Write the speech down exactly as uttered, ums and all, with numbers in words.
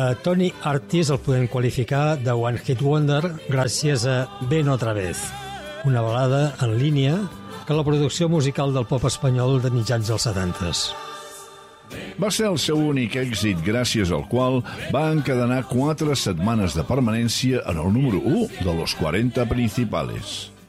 A Tony Artis el podem qualificar de One Hit Wonder gràcies a Ven otra vez, una balada en línia que la producció musical del pop espanyol de mitjans dels setantes. Va ser el seu únic èxit, gràcies al qual va encadenar quatre setmanes de permanència en el número u de los cuarenta principales.